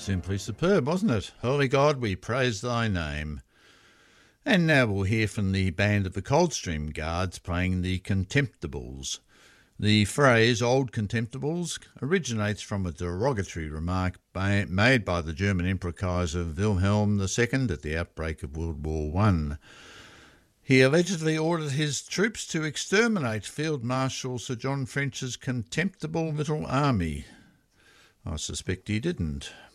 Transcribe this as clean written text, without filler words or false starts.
Simply superb, wasn't it? Holy God, we praise thy name. And now we'll hear from the band of the Coldstream Guards playing the Contemptibles. The phrase Old Contemptibles originates from a derogatory remark made by the German Emperor Kaiser Wilhelm II at the outbreak of World War I. He allegedly ordered his troops to exterminate Field Marshal Sir John French's contemptible little army. I suspect he didn't.